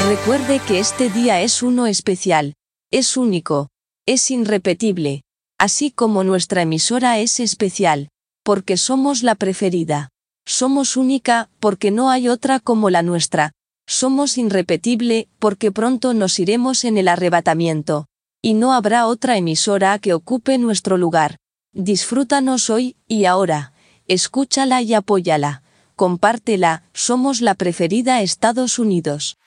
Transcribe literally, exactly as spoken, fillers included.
Recuerde que este día es uno especial, es único, es irrepetible, así como nuestra emisora es especial, porque somos la preferida. Somos única, porque no hay otra como la nuestra. Somos irrepetible, porque pronto nos iremos en el arrebatamiento, y no habrá otra emisora que ocupe nuestro lugar. Disfrútanos hoy y ahora. Escúchala y apóyala. Compártela, somos la preferida Estados Unidos.